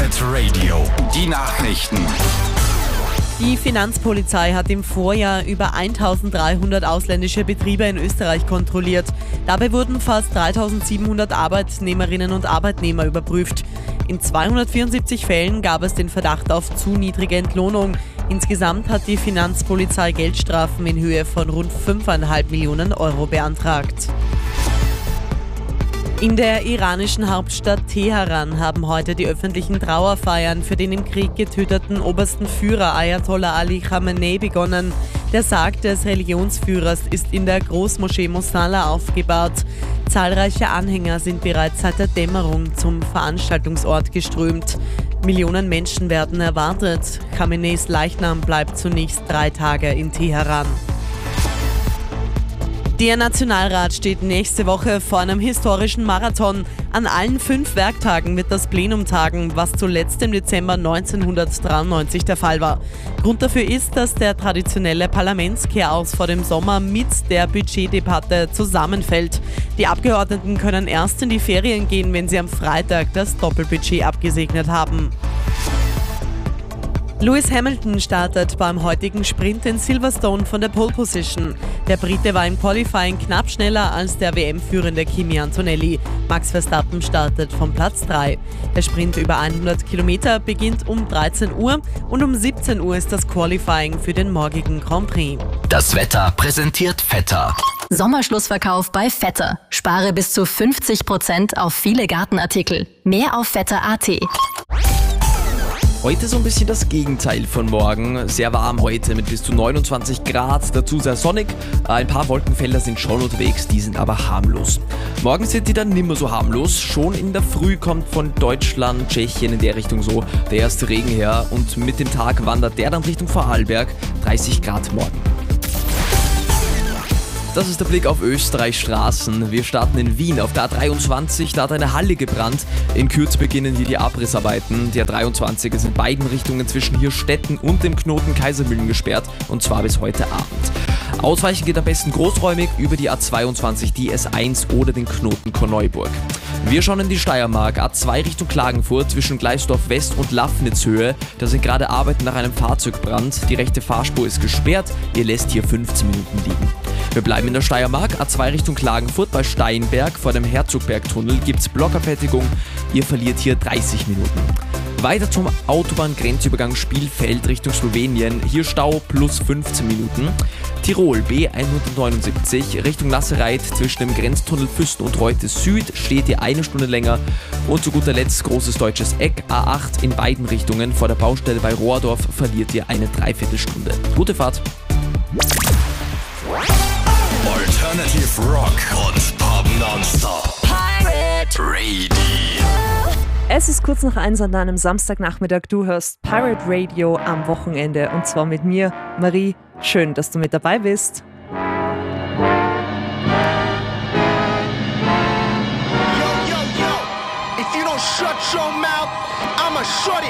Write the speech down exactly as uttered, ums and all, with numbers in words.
Pirate Radio, die Nachrichten. Die Finanzpolizei hat im Vorjahr über eintausenddreihundert ausländische Betriebe in Österreich kontrolliert. Dabei wurden fast dreitausendsiebenhundert Arbeitnehmerinnen und Arbeitnehmer überprüft. In zweihundertvierundsiebzig Fällen gab es den Verdacht auf zu niedrige Entlohnung. Insgesamt hat die Finanzpolizei Geldstrafen in Höhe von rund fünfeinhalb Millionen Euro beantragt. In der iranischen Hauptstadt Teheran haben heute die öffentlichen Trauerfeiern für den im Krieg getöteten obersten Führer Ayatollah Ali Khamenei begonnen. Der Sarg des Religionsführers ist in der Großmoschee Mosalla aufgebahrt. Zahlreiche Anhänger sind bereits seit der Dämmerung zum Veranstaltungsort geströmt. Millionen Menschen werden erwartet. Khameneis Leichnam bleibt zunächst drei Tage in Teheran. Der Nationalrat steht nächste Woche vor einem historischen Marathon. An allen fünf Werktagen wird das Plenum tagen, was zuletzt im Dezember neunzehnhundertdreiundneunzig der Fall war. Grund dafür ist, dass der traditionelle Parlamentskehraus vor dem Sommer mit der Budgetdebatte zusammenfällt. Die Abgeordneten können erst in die Ferien gehen, wenn sie am Freitag das Doppelbudget abgesegnet haben. Lewis Hamilton startet beim heutigen Sprint in Silverstone von der Pole Position. Der Brite war im Qualifying knapp schneller als der W M-führende Kimi Antonelli. Max Verstappen startet von Platz drei. Der Sprint über hundert Kilometer beginnt um dreizehn Uhr und um siebzehn Uhr ist das Qualifying für den morgigen Grand Prix. Das Wetter präsentiert Vetter. Sommerschlussverkauf bei Vetter. Spare bis zu fünfzig Prozent auf viele Gartenartikel. Mehr auf vetter punkt a t. Heute so ein bisschen das Gegenteil von morgen. Sehr warm heute mit bis zu neunundzwanzig Grad, dazu sehr sonnig. Ein paar Wolkenfelder sind schon unterwegs, die sind aber harmlos. Morgen sind die dann nimmer so harmlos. Schon in der Früh kommt von Deutschland, Tschechien in der Richtung so der erste Regen her. Und mit dem Tag wandert der dann Richtung Vorarlberg, dreißig Grad morgen. Das ist der Blick auf Österreichs Straßen. Wir starten in Wien auf der A dreiundzwanzig, da hat eine Halle gebrannt. In Kürze beginnen hier die Abrissarbeiten. Die A dreiundzwanzig ist in beiden Richtungen zwischen Hirstetten und dem Knoten Kaisermühlen gesperrt, und zwar bis heute Abend. Ausweichen geht am besten großräumig über die A zweiundzwanzig, die S eins oder den Knoten Korneuburg. Wir schauen in die Steiermark, A zwei Richtung Klagenfurt zwischen Gleisdorf West und Lafnitzhöhe. Da sind gerade Arbeiten nach einem Fahrzeugbrand. Die rechte Fahrspur ist gesperrt, ihr lässt hier fünfzehn Minuten liegen. Wir bleiben in der Steiermark, A zwei Richtung Klagenfurt bei Steinberg. Vor dem Herzogbergtunnel gibt's Blockerfertigung, ihr verliert hier dreißig Minuten. Weiter zum Autobahngrenzübergang Spielfeld Richtung Slowenien, hier Stau plus fünfzehn Minuten. Tirol B hundertneunundsiebzig Richtung Nassereit zwischen dem Grenztunnel Füsten und Reute Süd steht ihr eine Stunde länger. Und zu guter Letzt großes deutsches Eck, A acht in beiden Richtungen vor der Baustelle bei Rohrdorf verliert ihr eine Dreiviertelstunde. Gute Fahrt! Alternative Rock und Pop Nonstop. Pirate Radio. Es ist kurz nach eins an einem Samstagnachmittag. Du hörst Pirate Radio am Wochenende und zwar mit mir, Marie. Schön, dass du mit dabei bist. Yo, yo, yo. If you don't shut your mouth, I'ma shut it.